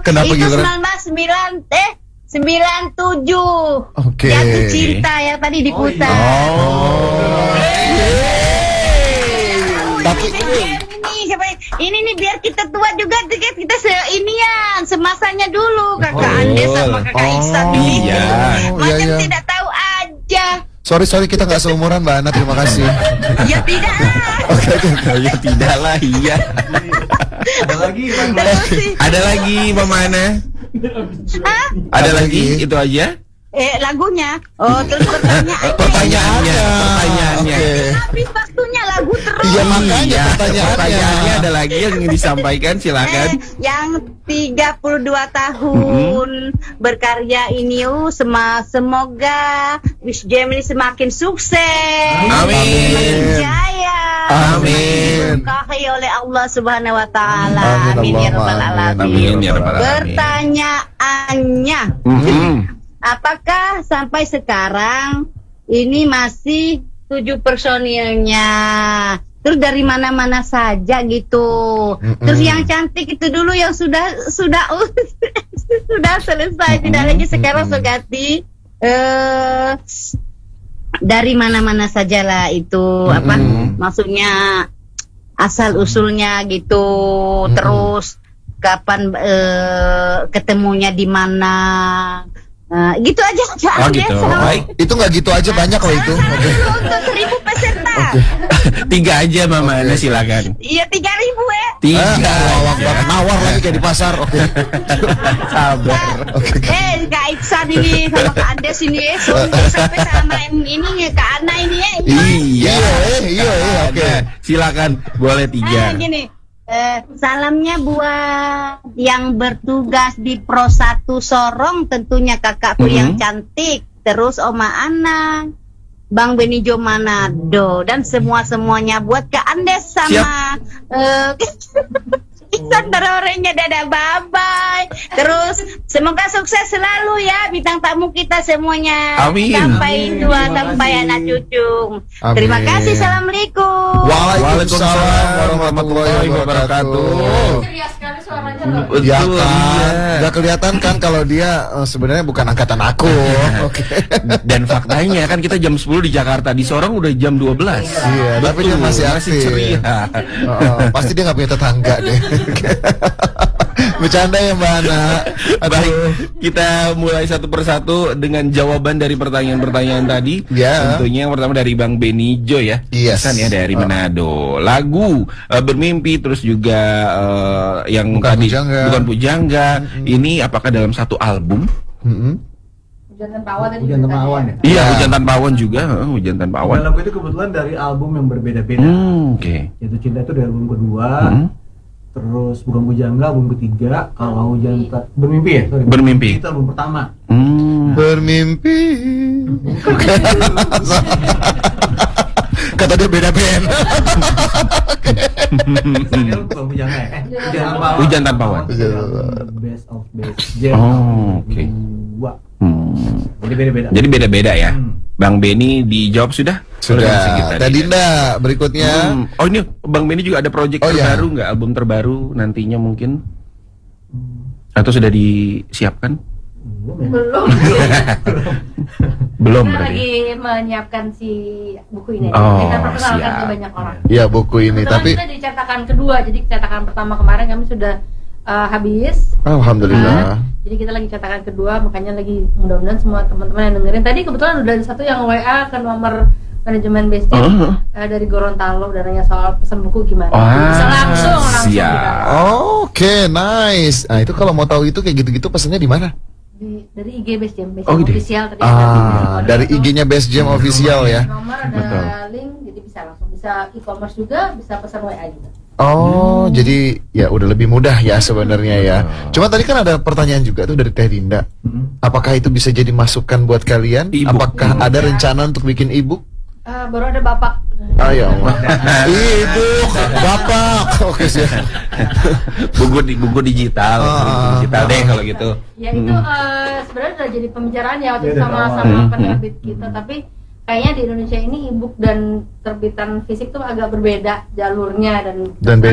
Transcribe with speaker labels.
Speaker 1: Kenapa
Speaker 2: itu
Speaker 1: gimana?
Speaker 2: 97.
Speaker 1: Oke.
Speaker 2: Jatuh cinta yang tadi diputar.
Speaker 1: Tapi
Speaker 2: ini nih biar kita tua juga, kita seinian semasanya dulu kakak Andes sama kakak Iksan ini.
Speaker 3: Iya.
Speaker 2: Macam
Speaker 1: Iya.
Speaker 2: tidak tahu aja.
Speaker 1: Sorry kita nggak seumuran Mbak Ana, terima kasih.
Speaker 2: Ya tidak.
Speaker 1: Oke.
Speaker 3: Ya tidak lah, iya.
Speaker 2: Terus sih.
Speaker 3: Ada lagi Mama Ana?
Speaker 2: Hah?
Speaker 3: Ada lagi? Itu aja?
Speaker 2: Lagunya. Oh, terus pertanyaannya.
Speaker 3: Pertanyaannya.
Speaker 1: Oke.
Speaker 2: Habis waktunya lagu terus.
Speaker 1: Iya, makanya
Speaker 3: Iya,
Speaker 1: pertanyaannya.
Speaker 3: pertanyaannya ada lagi yang ingin disampaikan, silakan.
Speaker 2: Yang 32 tahun berkarya ini semoga Wish Jam ini semakin sukses.
Speaker 3: Amin.
Speaker 2: Jaya.
Speaker 1: Amin.
Speaker 2: Diberkahi oleh Allah Subhanahu wa taala.
Speaker 1: Amin,
Speaker 2: Amin ya
Speaker 1: Allahumma
Speaker 2: rabbal
Speaker 1: amin.
Speaker 2: alamin.
Speaker 3: Amin ya rabbal alamin.
Speaker 2: Pertanyaannya, apakah sampai sekarang ini masih 7 personilnya? Terus dari mana-mana saja gitu. Terus yang cantik itu dulu yang sudah sudah selesai, tidak lagi sekarang Sugati. Dari mana-mana sajalah itu apa? Maksudnya asal usulnya gitu. Terus kapan ketemunya di mana? Gitu aja.
Speaker 3: Oh gitu. Baik.
Speaker 1: Itu nggak gitu aja, banyak loh itu. Oke.
Speaker 2: Untuk 1000 peserta.
Speaker 3: 3 aja Mama Ana, silakan.
Speaker 2: Iya 3.000 ya.
Speaker 3: 3.
Speaker 1: Lawak banget, nawar lagi kayak di pasar. Oke.
Speaker 3: Sabar.
Speaker 2: Kak Iksan ini sama Kak Andes ini sampai sama ini Kak Ana ini ya.
Speaker 3: Iya,
Speaker 1: oke.
Speaker 3: Silakan, boleh 3.
Speaker 2: Gini, salamnya buat yang bertugas di Pro 1 Sorong, tentunya kakakku yang cantik, terus Oma Ana, Bang Benijo Manado, dan semuanya buat Kak Andes sama Iksan orangnya dadah bye-bye. Terus semoga sukses selalu ya bintang tamu kita semuanya.
Speaker 3: Amin.
Speaker 2: Sampai tua, sampai anak cucu.
Speaker 1: Amin.
Speaker 2: Terima kasih. Assalamualaikum.
Speaker 1: Waalaikumsalam warahmatullahi wabarakatuh.
Speaker 4: Ceria sekali suaranya loh.
Speaker 3: Betul,
Speaker 1: Ya kan,
Speaker 3: iya.
Speaker 1: nggak kelihatan kan kalau dia sebenarnya bukan angkatan aku. Oke.
Speaker 3: Dan faktanya kan kita jam 10 di Jakarta, di Sorong udah jam 12.
Speaker 1: Iya, tapi dia masih aktif.
Speaker 3: ceria.
Speaker 1: Pasti dia nggak punya tetangga deh. Bercanda ya Mbak Ana.
Speaker 3: Baik, kita mulai satu persatu dengan jawaban dari pertanyaan-pertanyaan tadi.
Speaker 1: Ya.
Speaker 3: Tentunya yang pertama dari Bang Benijo ya.
Speaker 1: Yes.
Speaker 3: Pesan ya dari Manado. Lagu Bermimpi, terus juga yang
Speaker 1: Bukan
Speaker 3: tadi
Speaker 1: Pujangga.
Speaker 3: Bukan Pujangga. Ini apakah dalam satu album?
Speaker 4: Hujan tanpa awan tadi.
Speaker 5: Hujan tanpa awan ya?
Speaker 3: Iya, Hujan Tanpa Awan juga. Hujan Tanpa Awan.
Speaker 5: Lagu itu kebetulan dari album yang berbeda-beda.
Speaker 3: Oke.
Speaker 5: Jatuh Cinta itu dari album kedua. Terus Bukan Pujangga album ketiga. Kalau Bermimpi ya? Sorry.
Speaker 3: Bermimpi.
Speaker 5: Itu album pertama.
Speaker 1: Bermimpi. Kata dia beda band.
Speaker 5: Ini Bukan Pujangga ya?
Speaker 3: Hujan Tanpa Awan.
Speaker 5: Best of Best Jam.
Speaker 3: Oke.
Speaker 5: Dua. Jadi beda-beda.
Speaker 3: Jadi beda-beda ya. Bang Beni dijawab sudah?
Speaker 1: Sudah. Tadinda berikutnya.
Speaker 3: Oh ini Bang Beni juga ada project
Speaker 1: Oh, iya.
Speaker 3: terbaru nggak? Album terbaru nantinya mungkin? Atau sudah disiapkan?
Speaker 4: Belum.
Speaker 3: Belum
Speaker 4: Kita
Speaker 3: berarti.
Speaker 4: lagi menyiapkan si buku ini.
Speaker 3: Oh,
Speaker 4: Kita perkenalkan
Speaker 3: siap.
Speaker 4: ke banyak orang.
Speaker 1: Ya buku ini,
Speaker 4: Kebetulan
Speaker 1: tapi
Speaker 4: kita di cetakan kedua, jadi cetakan pertama kemarin kami sudah habis.
Speaker 1: alhamdulillah.
Speaker 4: Jadi kita lagi cetakan kedua, makanya lagi mudah-mudahan semua teman-teman yang dengerin. Tadi kebetulan udah ada satu yang WA ke nomor manajemen Best Jam dari Gorontalo dan nanya soal pesan buku gimana. Bisa langsung
Speaker 3: siap.
Speaker 4: kita.
Speaker 1: Oke, nice. Nah, itu kalau mau tahu itu kayak gitu-gitu pesannya di mana?
Speaker 4: Dari IG Best Jam, Best
Speaker 3: Oh,
Speaker 4: Jam
Speaker 3: gitu.
Speaker 4: official tadi ada di
Speaker 1: Dari
Speaker 4: itu.
Speaker 1: IG-nya Best Jam official ya.
Speaker 4: Nomor ada
Speaker 3: Betul.
Speaker 4: link, jadi bisa langsung bisa e-commerce juga, bisa pesan WA juga.
Speaker 1: Oh, jadi ya udah lebih mudah ya sebenarnya ya. Cuma tadi kan ada pertanyaan juga tuh dari Teh Dinda. Apakah itu bisa jadi masukan buat kalian?
Speaker 3: E-book.
Speaker 1: Apakah ada rencana untuk bikin e-book?
Speaker 4: Baru ada Bapak.
Speaker 1: Ya Allah. E-book, Bapak. Oke sih.
Speaker 3: buku digital, digital deh kalau gitu.
Speaker 4: Ya itu sebenarnya udah jadi pembicaraan ya waktu itu
Speaker 5: Iya,
Speaker 4: sama penerbit kita, tapi kayaknya di Indonesia ini e-book dan terbitan fisik tuh agak berbeda jalurnya dan